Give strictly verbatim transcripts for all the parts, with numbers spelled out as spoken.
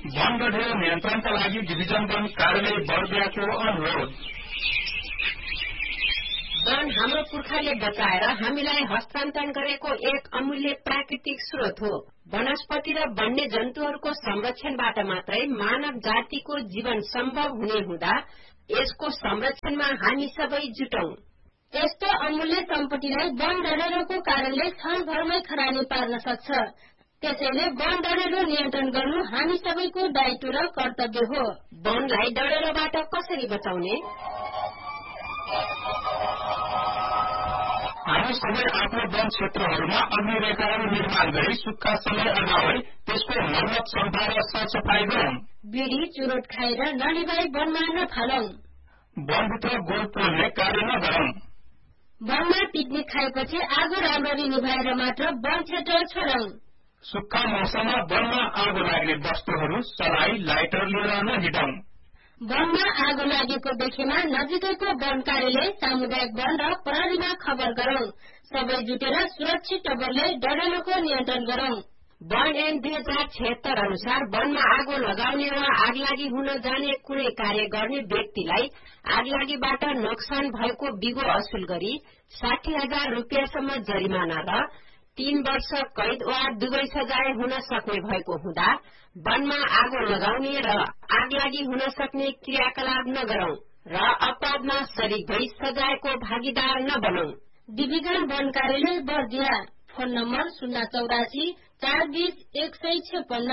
वन बढेर नियन्त्रणका लागि डिभिजन वन कार्यालय बर्दियाको अनुरोध। वन हाम्रो पुर्खाले बचाएर हामीलाई हस्तान्तरण गरेको एक अमूल्य प्राकृतिक स्रोत हो। वनस्पति र वन्य जन्तुहरूको संरक्षणबाट मात्रै मानव जातिको जीवन सम्भव हुने हुँदा यसको संरक्षणमा हामी सबै जुटौं। यस्तो अमूल्य सम्पत्तिलाई वन डढेलोको कारणले क्षणभरमै खरानी पार्न सक्छ। त्यसैले वन डढेलो नियन्त्रण गर्नु हामी सबैको दायित्व र कर्तव्य हो। वनलाई डढेलोबाट कसरी बचाउने? हामी सबै आफ्नो वन क्षेत्रहरूमा अग्निरेखाहरू निर्माण गरी सुक्खा समय अगावै त्यसको मर्मत सम्भा र सरसफाई गरौं। बिडी चुरोट खाएर नलिँदै वनमा नफालौं। वनभित्र गोल पोल्ने कार्य नगरौं। वनमा पिकनिक खाएपछि आगो राम्ररी निभाएर मात्र वन क्षेत्र छोडौं। सुक्खा मौसममा वनमा आगो लाग्ने वस्तुहरू सलाई लाइटर लिएर नहिँडौं। वनमा आगो लागेको देखेमा नजिकैको वन कार्यालय, सामुदायिक वन र प्रहरीमा खबर गरौं। सबै जुटेर सुरक्षित तवरले डढेलोको नियन्त्रण गरौं। वन ऐन दुई हजार छिहत्तर अनुसार वनमा आगो लगाउने वा आगलागी हुन जाने कुनै कार्य गर्ने व्यक्तिलाई आगलागीबाट नोक्सान भएको बिगो असुल गरी साठी हजार रूपियाँसम्म जरिमाना र तीन वर्ष कैद वा दुवै सजाय हुन सक्ने भएको हुँदा वनमा आगो लगाउने र आगलागी हुन सक्ने क्रियाकलाप नगरौं र अपराधमा शरीक भई सजायको भागीदार नबनौं। डिभिजन वन कार्यालय बर्दिया। फोन नम्बर शून्य चौरासी चार बीस एक सय छप्पन्न।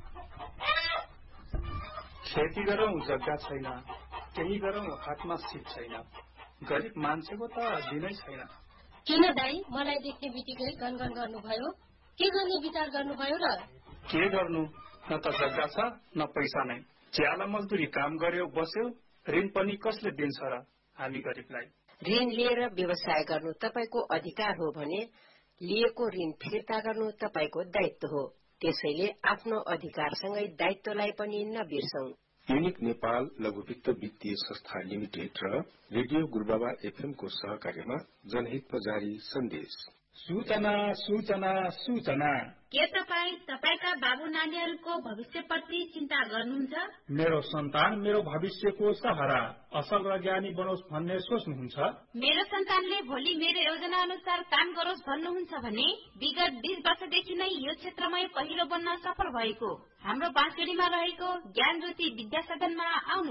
खेती गरौं जग्गा छैन, केही गरौं हातमा सिप छैन, गरिब मान्छेको त दिनै छैन। किन दाई मलाई देख्ने बित्तिकै गनगन गर्नुभयो? के गर्ने विचार गर्नुभयो र? के गर्नु, न त जग्गा छ न पैसा नै। च्याला मजदुरी काम गर्यो बस्यो, ऋण पनि कसले दिन्छ र हामी गरिबलाई? ऋण लिएर व्यवसाय गर्नु तपाईको अधिकार हो भने लिएको ऋण फिर्ता गर्नु तपाईको दायित्व हो। त्यसैले आफ्नो अधिकारसँगै दायित्वलाई पनि नबिर्सौं। युनिक नेपाल लघु वित्त वित्तीय संस्था लिमिटेड र रेडियो गुरुबाबा एफएम को सहकार्यमा जनहितमा जारी सन्देश। सूचना सूचना सूचना। के तपाईँ तपाईका बाबु नानीहरूको भविष्यप्रति चिन्ता गर्नुहुन्छ? मेरो सन्तान मेरो भविष्यको सहारा, असल र ज्ञानी बनोस् भन्ने सोच्नुहुन्छ? मेरो सन्तानले भोलि मेरो योजना अनुसार काम गरोस् भन्नुहुन्छ भने विगत बीस वर्षदेखि नै यो क्षेत्रमै पहिलो बन्न सफल भएको हाम्रो बाँसगढीमा रहेको ज्ञान ज्योति विद्या सदनमा आउनु।